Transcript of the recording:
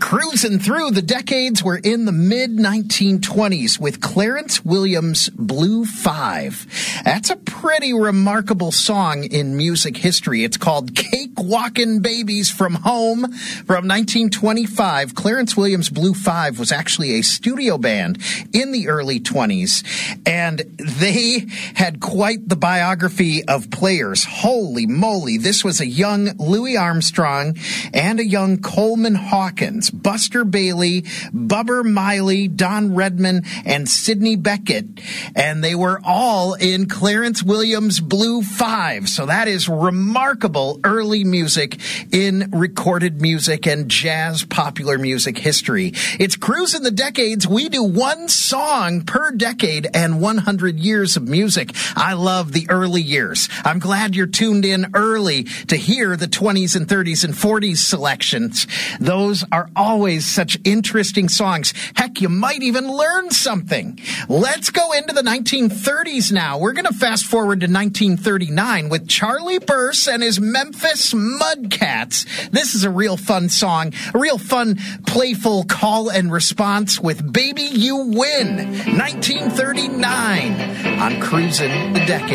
Cruising through the decades, we're in the mid-1920s with Clarence Williams' Blue 5. That's a pretty remarkable song in music history. It's called Cake-Walkin' Babies from Home from 1925. Clarence Williams' Blue 5 was actually a studio band in the early 20s, and they had quite the biography of players. Holy moly, this was a young Louis Armstrong and a young Coleman Hawkins, Buster Bailey, Bubber Miley, Don Redman, and Sidney Beckett. And they were all in Clarence Williams' Blue 5. So that is remarkable early music in recorded music and jazz popular music history. It's Cruising the Decades. We do one song per decade and 100 years of music. I love the early years. I'm glad you're tuned in early to hear the 20s and 30s and 40s selections. Those are always such interesting songs. Heck, you might even learn something. Let's go into the 1930s now. We're going to fast forward to 1939 with Charlie Burse and his Memphis Mudcats. This is a real fun song, a real fun, playful call and response with Baby You Win, 1939 on Cruising the Decades.